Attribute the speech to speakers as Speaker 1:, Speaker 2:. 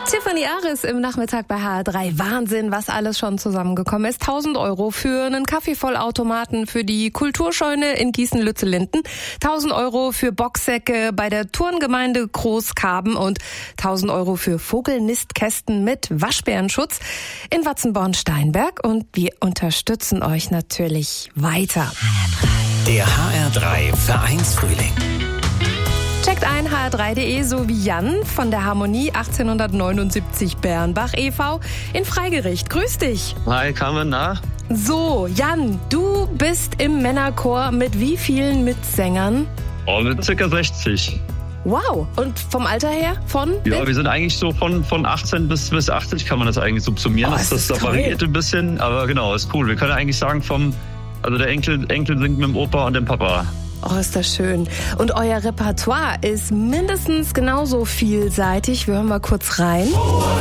Speaker 1: Tiffany Aris im Nachmittag bei HR3. Wahnsinn, was alles schon zusammengekommen ist. 1.000 € für einen Kaffeevollautomaten für die Kulturscheune in Gießen-Lützellinden, 1.000 € für Boxsäcke bei der Turngemeinde Großkarben und 1.000 € für Vogelnistkästen mit Waschbärenschutz in Watzenborn-Steinberg. Und wir unterstützen euch natürlich weiter.
Speaker 2: Der HR3 Vereinsfrühling.
Speaker 1: Checkt ein hr3.de, so wie Jan von der Harmonie 1879 Bernbach e.V. in Freigericht. Grüß dich.
Speaker 3: Hi, Carmen, na?
Speaker 1: So, Jan, du bist im Männerchor mit wie vielen Mitsängern?
Speaker 3: Oh, mit circa 60.
Speaker 1: Wow, und vom Alter her von?
Speaker 3: Ja, wir sind eigentlich so von 18 bis 80 kann man das eigentlich subsumieren. Das variiert ein bisschen, aber genau, ist cool. Wir können eigentlich sagen der Enkel singt mit dem Opa und dem Papa.
Speaker 1: Oh, ist das schön. Und euer Repertoire ist mindestens genauso vielseitig. Wir hören mal kurz rein.